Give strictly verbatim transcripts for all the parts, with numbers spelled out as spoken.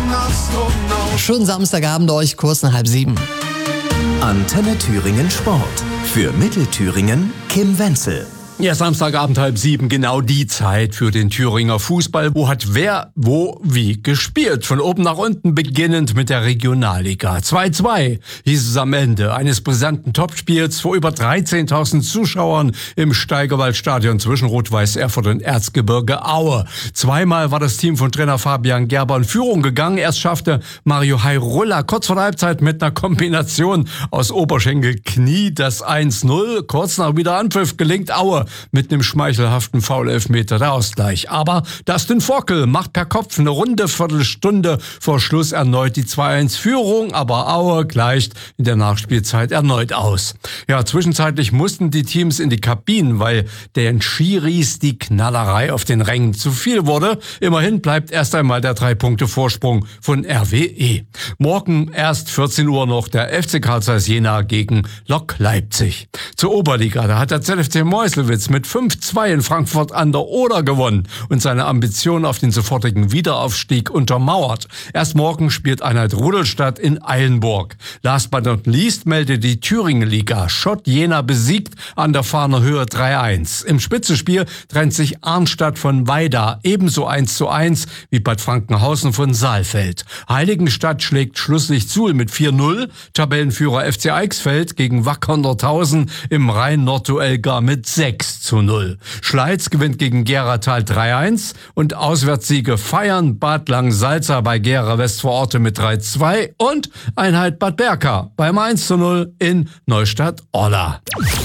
Schönen Samstagabend euch, kurz nach halb sieben. Antenne Thüringen Sport. Für Mittelthüringen Kim Wenzel. Ja, Samstagabend halb sieben, genau die Zeit für den Thüringer Fußball. Wo hat wer, wo, wie gespielt? Von oben nach unten, beginnend mit der Regionalliga. zwei zwei hieß es am Ende eines brisanten Topspiels vor über dreizehntausend Zuschauern im Steigerwaldstadion zwischen Rot-Weiß Erfurt und Erzgebirge Aue. Zweimal war das Team von Trainer Fabian Gerber in Führung gegangen. Erst schaffte Mario Hairulla kurz vor der Halbzeit mit einer Kombination aus Oberschenkel-Knie das eins null. Kurz nach Wiederanpfiff gelingt Aue mit einem schmeichelhaften Foul-Elfmeter der Ausgleich. Aber Dustin Forkel macht per Kopf eine runde Viertelstunde vor Schluss erneut die zwei eins Führung, aber Aue gleicht in der Nachspielzeit erneut aus. Ja, zwischenzeitlich mussten die Teams in die Kabinen, weil den Schiris die Knallerei auf den Rängen zu viel wurde. Immerhin bleibt erst einmal der drei Punkte Vorsprung von R W E. Morgen erst vierzehn Uhr noch der F C Karl Zeiss Jena gegen Lok Leipzig. Zur Oberliga, da hat der Z F C Meuselwitz mit fünf zwei in Frankfurt an der Oder gewonnen und seine Ambitionen auf den sofortigen Wiederaufstieg untermauert. Erst morgen spielt Einheit Rudolstadt in Eilenburg. Last but not least meldet die Thüringenliga Schott Jena besiegt an der Fahner Höhe drei eins. Im Spitzenspiel trennt sich Arnstadt von Weida, ebenso eins zu eins wie Bad Frankenhausen von Saalfeld. Heiligenstadt schlägt Schlusslicht Suhl mit vier null, Tabellenführer F C Eichsfeld gegen Wacker Nordhausen im Rhein-Nord-Duell gar mit sechs zu null. Schleiz gewinnt gegen Geratal drei eins und Auswärtssiege feiern Bad Langensalza bei Gera Westvororte mit drei zwei und Einheit Bad Berka beim eins zu null in Neustadt-Orla.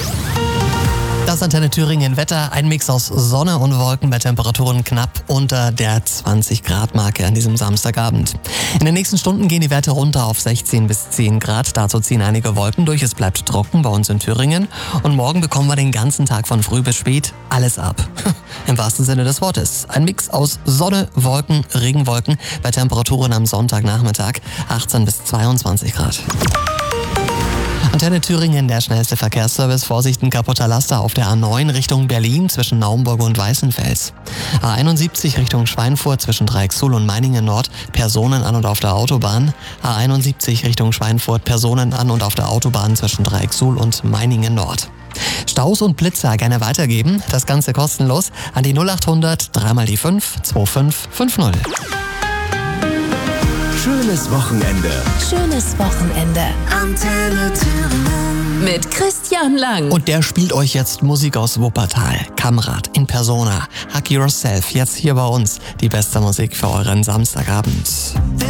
Das Antenne Thüringen Wetter, ein Mix aus Sonne und Wolken bei Temperaturen knapp unter der zwanzig Grad Marke an diesem Samstagabend. In den nächsten Stunden gehen die Werte runter auf sechzehn bis zehn Grad. Dazu ziehen einige Wolken durch. Es bleibt trocken bei uns in Thüringen. Und morgen bekommen wir den ganzen Tag von früh bis spät alles ab. Im wahrsten Sinne des Wortes. Ein Mix aus Sonne, Wolken, Regenwolken bei Temperaturen am Sonntagnachmittag achtzehn bis zweiundzwanzig Grad. Antenne Thüringen, der schnellste Verkehrsservice. Vorsicht, ein kaputter Laster auf der A neun Richtung Berlin zwischen Naumburg und Weißenfels. A einundsiebzig Richtung Schweinfurt zwischen Dreixsul und Meiningen Nord. Personen an und auf der Autobahn. A einundsiebzig Richtung Schweinfurt. Personen an und auf der Autobahn zwischen Dreixsul und Meiningen Nord. Staus und Blitzer gerne weitergeben. Das Ganze kostenlos an die null achthundert drei mal die fünf zwei fünf fünf null. Schönes Wochenende. Schönes Wochenende. Antenne Thüringen. Mit Christian Lang. Und der spielt euch jetzt Musik aus Wuppertal. Kamrat in Persona. Hack Yourself. Jetzt hier bei uns. Die beste Musik für euren Samstagabend.